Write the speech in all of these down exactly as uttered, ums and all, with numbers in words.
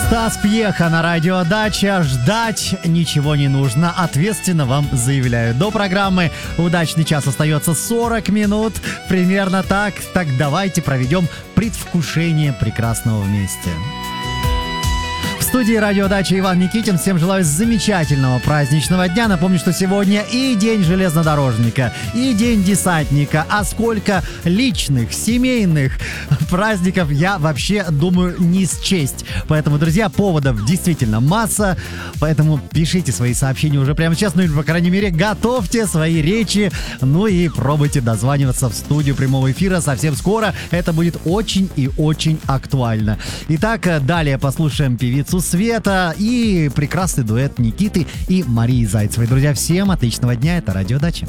Стас Пьеха на радио Дача. Ждать ничего не нужно. Ответственно вам заявляю. До программы «Удачный час» остается сорок минут. Примерно так. Так давайте проведем предвкушение прекрасного вместе. В студии радио Дача Иван Никитин. Всем желаю замечательного праздничного дня. Напомню, что сегодня и день железнодорожника, и день десантника. А сколько личных, семейных праздников, я вообще думаю не счесть. Поэтому, друзья, поводов действительно масса. Поэтому пишите свои сообщения уже прямо сейчас. Ну или, по крайней мере, готовьте свои речи. Ну и пробуйте дозваниваться в студию прямого эфира. Совсем скоро это будет очень и очень актуально. Итак, далее послушаем певицу Света и прекрасный дуэт Никиты и Марии Зайцевой. Друзья, всем отличного дня. Это Радио Дача.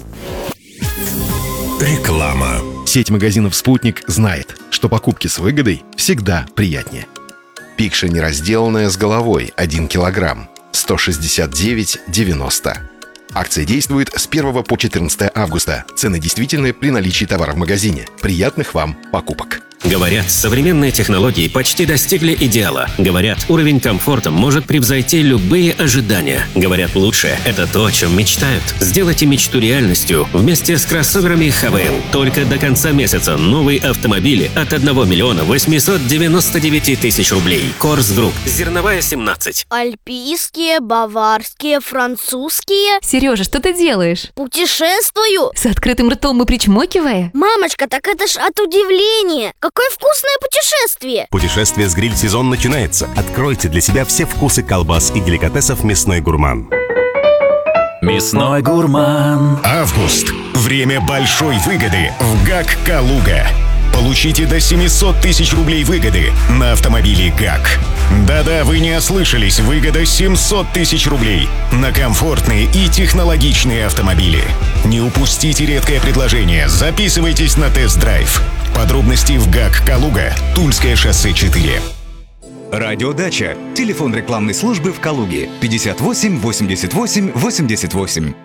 Реклама. Сеть магазинов «Спутник» знает, что покупки с выгодой всегда приятнее. Пикша неразделанная с головой один килограмм, сто шестьдесят девять девяносто. Акция действует с первого по четырнадцатое августа. Цены действительны при наличии товара в магазине. Приятных вам покупок. Говорят, современные технологии почти достигли идеала. Говорят, уровень комфорта может превзойти любые ожидания. Говорят, лучшее – это то, о чем мечтают. Сделайте мечту реальностью вместе с кроссоверами эйч ви эл. Только до конца месяца новые автомобили от одного миллиона восемьсот девяносто девять тысяч рублей. Корс Групп. Зерновая, семнадцать. Альпийские, баварские, французские. Сережа, что ты делаешь? Путешествую. С открытым ртом и причмокивая? Мамочка, так это ж от удивления. Какое вкусное путешествие! Путешествие с гриль-сезон начинается. Откройте для себя все вкусы колбас и деликатесов «Мясной гурман». «Мясной гурман». Август. Время большой выгоды в ГАК «Калуга». Получите до семьсот тысяч рублей выгоды на автомобили ГАК. Да-да, вы не ослышались, выгода семьсот тысяч рублей на комфортные и технологичные автомобили. Не упустите редкое предложение, записывайтесь на тест-драйв. Подробности в ГАК «Калуга», Тульское шоссе четыре. Радио Дача. Телефон рекламной службы в Калуге пятьдесят восемь восемьдесят восемь восемьдесят восемь.